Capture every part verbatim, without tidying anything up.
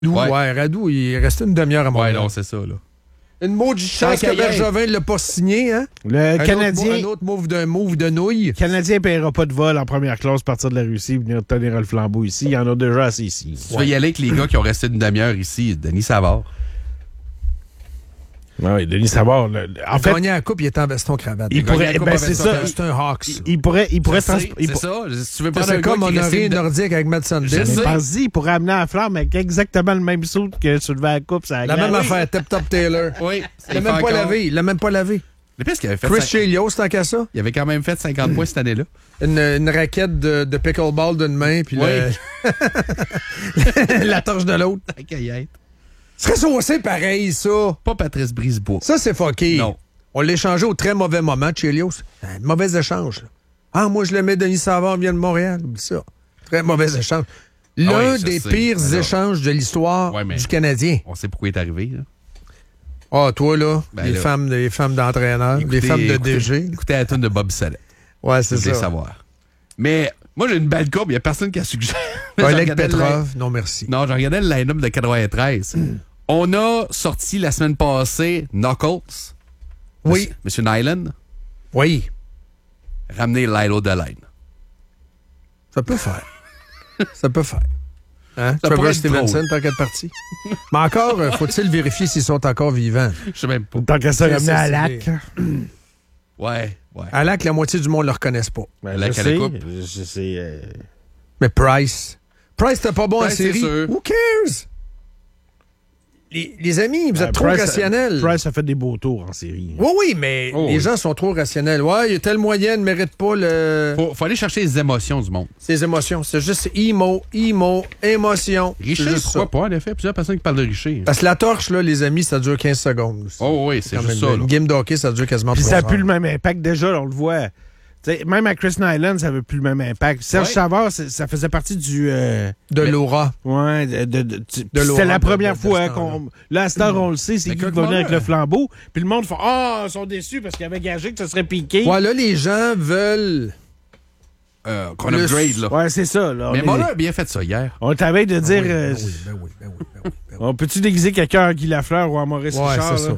Ouais. ouais, Radou, il est resté une demi-heure à Montréal. Ouais, non, c'est ça, là. Une maudite chance que Bergevin ne l'a pas signé, hein? Le un Canadien... Autre, un autre move d'un move de nouilles. Le Canadien ne paiera pas de vol en première classe, partir de la Russie, venir tenir le flambeau ici. Il y en a déjà assez ici. Tu vas y aller avec les gars qui ont resté une demi-heure ici. Denis Savard. Oui, Denis Savard. Le, en il fait, gagné la coupe, il était en veston-cravate. Il, il pourrait, ben c'est ça. C'est un Hawks. Il, il pourrait, il pourrait c'est, trans- il c'est pour... ça. Si tu veux prendre c'est un comme gars qui Honoré de... Nordique avec Matt Sandin. Mais pense-y, il pourrait amener la flamme avec exactement le même saut que soulever la coupe. Ça la même affaire, Tip Top Taylor. Oui. Il l'a même pas lavé. Il l'a même pas lavé. Mais qu'est-ce qu'il avait fait? Chris Chelios, tant qu'à ça. Il avait quand même fait cinquante points cette année-là. Une, une raquette de, de pickleball d'une main, puis oui. le... la torche de l'autre. La caillette. Ce serait saucé pareil, ça. Pas Patrice Brisebois. Ça, c'est fucké. Non. On l'a échangé au très mauvais moment, Chelios. Un mauvais échange. Là. Ah, moi, je l'aimais, Denis Savard vient de Montréal. Oublie ça. Très mauvais échange. L'un ah oui, des sais. pires Alors, échanges de l'histoire ouais, du Canadien. On sait pourquoi il est arrivé, là. Ah, oh, toi, là, ben, les, là femmes, les femmes d'entraîneurs, les femmes de écoutez, D G. Écoutez la tune de Bob Sallet. Ouais, c'est ça. Savoir. Mais moi, j'ai une belle coupe. Il n'y a personne qui a suggéré. Oleg Petrov, non merci. Non, j'ai regardé le line-up de quatre-vingt-treize. Mm. On a sorti la semaine passée Knuckles. Oui. Monsieur, Monsieur Nyland. Oui. Ramener Lilo Deline. Ça peut faire. Ça peut faire. Hein? Ça Trevor Stevenson, tant qu'à partie. Mais encore, euh, faut-il vérifier s'ils sont encore vivants? Je sais même pas. Tant qu'à ça, ramener à Lac. Ouais, ouais. À Lac, la moitié du monde ne le reconnaisse pas. Ben, je, sais, je sais. Euh... Mais Price. Price, t'es pas bon Price, en série. Who cares? Les, les amis, vous ben, êtes trop Price, rationnels. Price a fait des beaux tours en série. Oui, oui, mais oh, les oui. gens sont trop rationnels. Ouais, il y a telle moyenne, ne mérite pas le... Faut, faut aller chercher les émotions du monde. Ces émotions. C'est juste emo, emo, émotion. Richer, pourquoi ça. Pas, en effet? Plusieurs personnes qui parlent de Richer. Parce que la torche, là, les amis, ça dure quinze secondes. Aussi. Oh oui, c'est juste ça. Une game d'hockey, ça dure quasiment Puis trois ça heures. n'a plus le même impact. Déjà, on le voit. T'sais, même à Chris Nyland, ça n'avait plus le même impact. Serge ouais. Savard, ça faisait partie du... Euh, de l'aura. Ouais, de, de, de, de c'était la première de, de, fois de qu'on... Là, à cette heure, on le sait, c'est qui qui va venir avec le flambeau. Puis le monde fait « Ah, oh, ils sont déçus parce qu'ils avaient gagé que ça serait piqué. » Ouais, là, les gens veulent... Euh, qu'on upgrade, là. Ouais, c'est ça. Là, mais Moller a bien fait ça hier. On t'avait de dire... Ben oui, ben oui, ben oui, ben oui, ben oui. On peut-tu déguiser quelqu'un en Guy Lafleur ou en Maurice ouais, Richard? c'est ça. Là.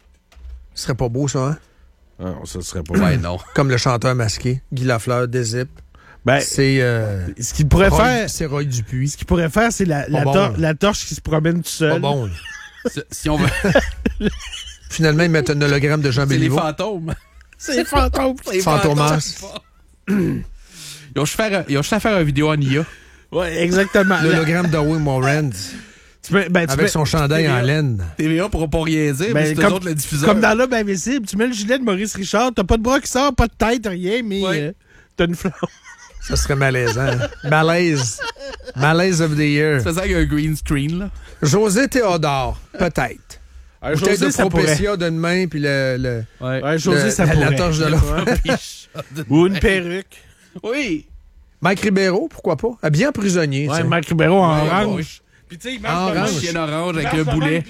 Ce serait pas beau, ça, hein? Ah non, ça serait pas ouais, non. Comme le chanteur masqué, Guy Lafleur, Dézip. Ben, c'est euh, ce qu'il pourrait Roy, faire, c'est Roy Dupuis. Ce qu'il pourrait faire, c'est la, la, bon, tor- la torche qui se promène tout seul. Pas bon. Si on veut. Finalement, ils mettent un hologramme de Jean C'est Béliveau. les fantômes. C'est les fantômes. C'est Fantomas. Ils ont juste à faire une vidéo en I A. Ouais, exactement. L'hologramme d'Owen Morand. Tu peux, ben, tu avec mets, son chandail en laine. T V A pourra pas rien dire, ben, mais c'est eux autres le diffuseur. Comme dans l'homme invisible, tu mets le gilet de Maurice Richard, t'as pas de bras qui sort, pas de tête, rien, mais ouais. euh, t'as une flamme. Ça serait malaisant. Malaise. Malaise of the year. Ça faisait avec un green screen, là. José Théodore, peut-être. Un José, de Propétia d'une main, puis le, le, ouais. Ouais, José, le, ça la, pourrait. La torche de l'autre. Ou une perruque. Oui. Mike Ribeiro, pourquoi pas? Habillé en prisonnier. Ouais, t'sais. Mike Ribeiro en ouais, orange. Ouais. Puis tu sais, il marche comme une chienne orange avec le boulet.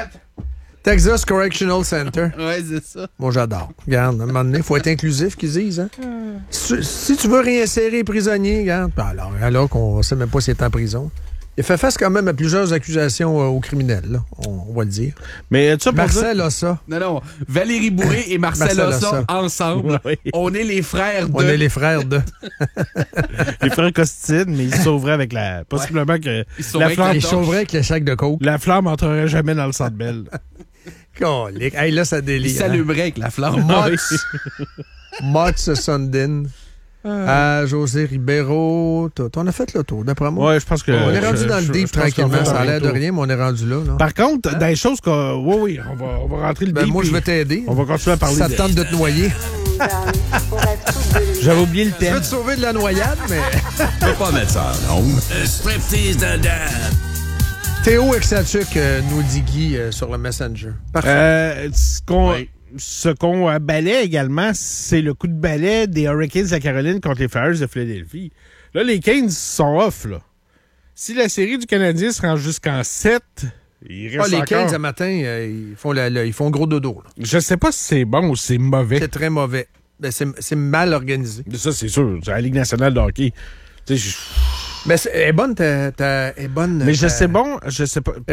Texas Correctional Center. Ouais, c'est ça. Moi, j'adore. Regarde, à un moment donné, il faut être inclusif, qu'ils disent. Hein? Mm. Si, si tu veux réinsérer les prisonniers, regarde. Ben alors, alors qu'on ne sait même pas s'il est en prison. Il fait face quand même à plusieurs accusations euh, aux criminels, là. On, on va le dire. Mais tu Marcel a ça. Non, non. Valérie Bourré et Marcel, Marcel a ça ensemble. Oui. On est les frères de. On est les frères de. Les frères Costine, mais ils sauveraient avec la. Possiblement ouais. que. Ils la flamme. Ils sauveraient avec le sac de coke. La flamme entrerait jamais dans le Centre Bell. Colique. Hey, là, ça délire. Ils s'allumeraient avec la flamme. Mots. Mots Sundin. Ah, José Ribeiro. On a fait le tour, d'après moi. Oui, je pense que. On est rendu je, dans le je, deep je tranquillement. Ça a l'air de rien, mais on est rendu là. là. Par contre, hein? Dans les choses qu'on. Oui, oui, on va, on va rentrer le ben, deep. Moi, je vais t'aider. On va continuer à parler. Ça te tente de te noyer. J'avais oublié le thème. thème. Je veux te sauver de la noyade, mais. Je peux pas mettre ça en ondes. Striptease de Dan. Théo Exatuk, euh, nous dit Guy euh, sur le Messenger. Parfait. Euh, ce qu'on. Oui. Ce qu'on balait également, c'est le coup de balai des Hurricanes à Caroline contre les Flyers de Philadelphie. Là, les Canes sont off, là. Si la série du Canadien se rend jusqu'en sept, il reste ah, les encore... Canes, ce matin, euh, ils, font la, la, ils font gros dodo. Là. Je sais pas si c'est bon ou si c'est mauvais. C'est très mauvais. Ben, c'est, c'est mal organisé. Ça, c'est sûr. C'est la Ligue nationale de hockey. Tu sais, Mais c'est- elle est bonne, ta, ta- elle est bonne. Mais je ta- sais bon, je sais pas.